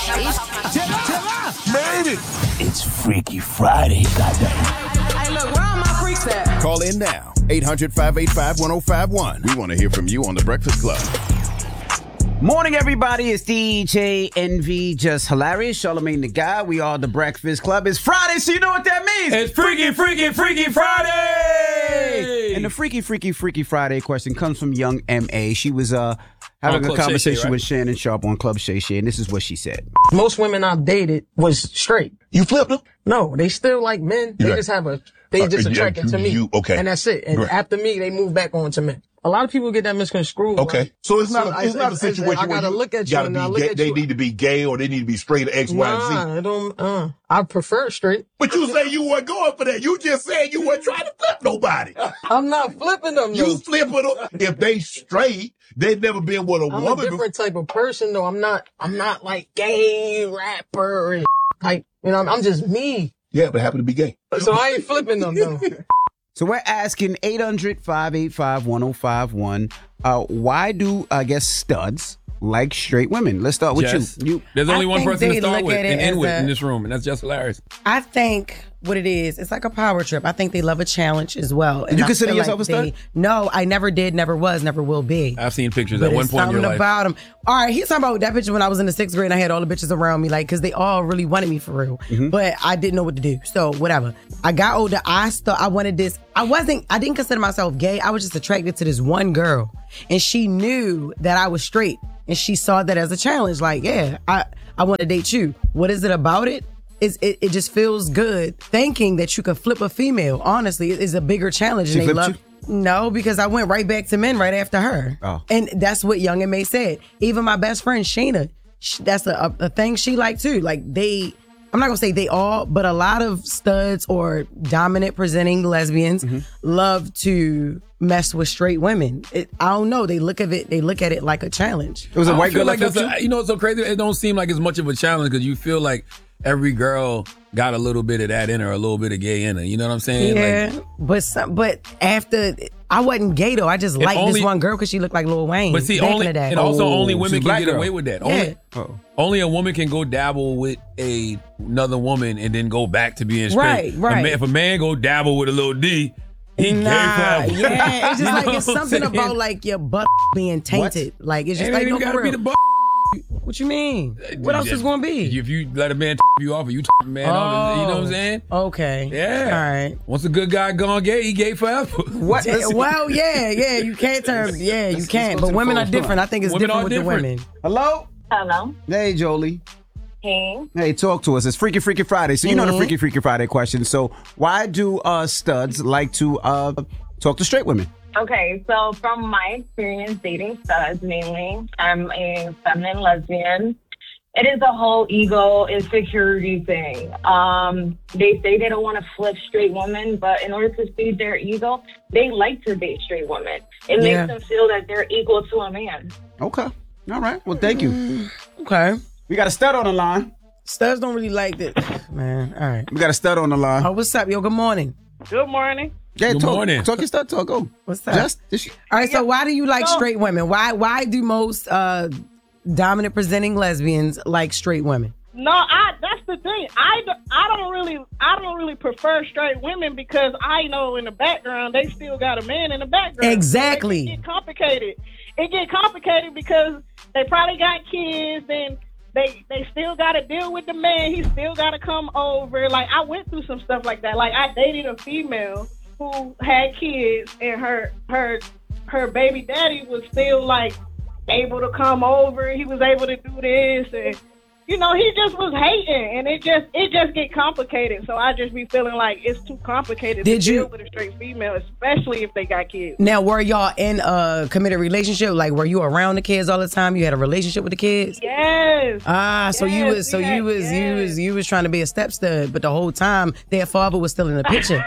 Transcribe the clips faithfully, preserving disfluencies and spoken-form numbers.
Made it. It's Freaky Friday, goddamn. Hey, look, where are my freaks at? Call in now. eight hundred, five eight five, one oh five one. We want to hear from you on The Breakfast Club. Morning, everybody. It's D J Envy, just hilarious. Charlamagne the Guy. We are The Breakfast Club. It's Friday, so you know what that means. It's Freaky, Freaky, Freaky Friday. And the Freaky, Freaky, Freaky Friday question comes from Young M A. She was uh having a conversation Shay Shay, right? with Shannon Sharpe on Club Shay Shay, and this is what she said. Most women I've dated was straight. You flipped them? No, they still like men. They right. just have a, they Uh, just yeah, attracted you- to me. you- okay. And that's it. And Right. after me, they move back on to men. A lot of people get that misconstrued. Okay. Right? So it's not So a, it's I- not a I- situation I where gotta you look at you gotta and be I look gay, at they you. need to be gay or they need to be straight or X, Y, and Z. Nah, I don't, uh, I prefer straight. But you say you weren't going for that. You just said you weren't trying to flip nobody. I'm not flipping them, though. You flipping them. If they straight, they've never been with a I'm woman. a different type of person, though. I'm not, I'm not like gay rapper and type, you know, I'm, I'm just me. Yeah, but happen to be gay. So I ain't flipping them, though. So we're asking eight hundred, five eight five, one oh five one, uh, why do, I guess, studs like straight women? Let's start with Jess, you. you. There's only I one think person to they start look with at it and end as with a- in this room, and that's just hilarious. I think what it is, it's like a power trip. I think they love a challenge as well. Did you I consider feel yourself a stud? they- No, I never did, never was, never will be. I've seen pictures But at one it's point in something your life. about him. All right, he's talking about that picture when I was in the sixth grade and I had all the bitches around me, like, because they all really wanted me for real. Mm-hmm. But I didn't know what to do. So whatever. I got older. I thought I wanted this. I wasn't, I didn't consider myself gay. I was just attracted to this one girl. And she knew that I was straight. And she saw that as a challenge. Like, yeah, I, I want to date you. What is it about it? It's, it, it just feels good thinking that you could flip a female. Honestly, it is a bigger challenge. She and they flipped love. No, because I went right back to men right after her. Oh. And that's what Young and May said. Even my best friend, Shayna, sh- that's a, a, a thing she liked too. Like they, I'm not gonna say they all, but a lot of studs or dominant presenting lesbians Mm-hmm. love to mess with straight women. It, I don't know. They look at it, they look at it like a challenge. It was a I white feel girl like that that's flipped a, you know, it's so crazy. It don't seem like it's much of a challenge because you feel like every girl got a little bit of that in her, a little bit of gay in her. You know what I'm saying? Yeah, Like, but some, but after I wasn't gay though. I just liked only- this one girl because she looked like Lil Wayne. but see, back only in the day. and also Oh, only she's women a black can get girl. away with that. Yeah. Only, Oh. only a woman can go dabble with a another woman and then go back to being straight. Right, A right. man- if a man go dabble with a little D, he Nah, gay forever. yeah, it's just You like know it's what I'm something saying? about like your butt being tainted. Like it's just Ain't like even no gotta for be real. the butt. What you mean? What else is going to be? If you let a man you off, or you a man off, you know what I'm saying? Okay. Yeah. All right. Once a good guy gone gay, he gay forever. What? Yeah, well, yeah, yeah, you can't turn. Yeah, you can't. But women are different. I think it's Women different are with different. the women. Hello? Hello. Hey, Jolie. Hey. Hey, talk to us. It's Freaky Freaky Friday. So you know the Mhm. Freaky Freaky Friday question. So why do uh, studs like to uh, talk to straight women? Okay, so from my experience dating studs mainly, I'm a feminine lesbian. It is a whole ego insecurity thing. Um, they say they don't want to flip straight women, but in order to feed their ego, they like to date straight women. It Yeah. makes them feel that they're equal to a man. Okay. All right. Well, thank you. Okay. We got a stud on the line. Studs don't really like that, man. All right. We got a stud on the line. Oh, what's up, yo? Good morning. Good morning. Yeah, Good talk, morning. Talk your stud talk. Go. What's up? Just, just All right. So why do you like So- straight women? Why why do most uh, dominant presenting lesbians like straight women? No, I. That's the thing. I, d- I don't really I don't really prefer straight women because I know in the background they still got a man in the background. Exactly. So it get complicated. It get complicated because they probably got kids and they they still got to deal with the man. He still got to come over. Like I went through some stuff like that. Like I dated a female who had kids and her her her baby daddy was still like able to come over. He was able to do this and. You know, he just was hating, and it just it just get complicated. So I just be feeling like it's too complicated Did to you- deal with a straight female, especially if they got kids. Now, were y'all in a committed relationship? Like, were you around the kids all the time? You had a relationship with the kids? Yes. Ah, so you Yes, was so we you had- was you yes. was you was trying to be a step stud, but the whole time their father was still in the picture.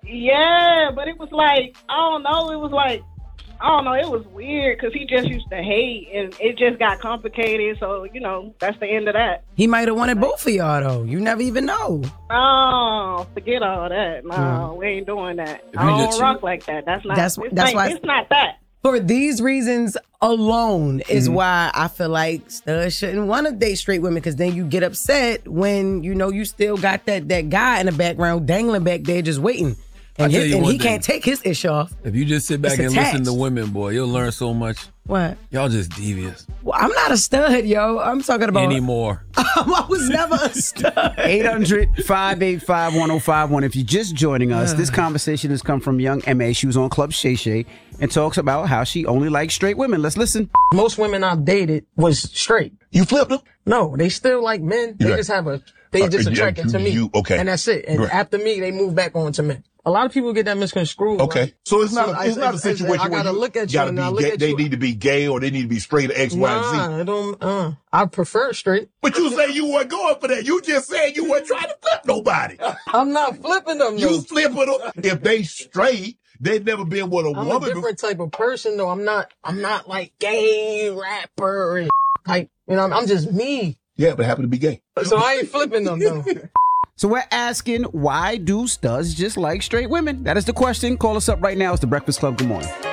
Yeah, but it was like I don't know. It was like I don't know. It was weird because he just used to hate, and it just got complicated. So you know, that's the end of that. He might have wanted both of y'all though. You never even know. Oh, forget all that. No, we ain't doing that. I you don't just- rock like that. That's not. That's- this that's ain't- why- It's not that. For these reasons alone is Mm-hmm. why I feel like studs shouldn't want to date straight women, because then you get upset when you know you still got that that guy in the background dangling back there just waiting. I'll And, tell his, you and one he thing. can't take his ish off. If you just sit back It's and listen to attached. women, boy, you'll learn so much. What? Y'all just devious Well, I'm not a stud, yo. I'm talking about. anymore. I was never a stud. eight hundred, five eight five, one oh five one. If you're just joining us, this conversation has come from young M A. She was on Club Shay Shay and talks about how she only likes straight women. Let's listen. Most women I've dated was straight. You flipped them? No, they still like men. They Yeah. just have a, they Uh, just yeah, attracted to me. you- okay. And that's it. And Right. after me, they move back on to men. A lot of people get that misconstrued. Okay. right? So it's not So a, I- it's not I- a I- situation I where gotta you look at you gotta and be I look gay. at They you. need to be gay or they need to be straight or X, Y, and Z. Nah, I don't, uh, I prefer straight. But you say you weren't going for that. You just said you weren't trying to flip nobody. I'm not flipping them, though. You flipping them. If they straight, they've never been with a I'm a woman. different type of person, though. I'm not, I'm not like gay rapper and type, you know, I'm, I'm just me. Yeah, but happen to be gay. So I ain't flipping them, though. So we're asking, why do studs just like straight women? That is the question. Call us up right now. It's The Breakfast Club. Good morning.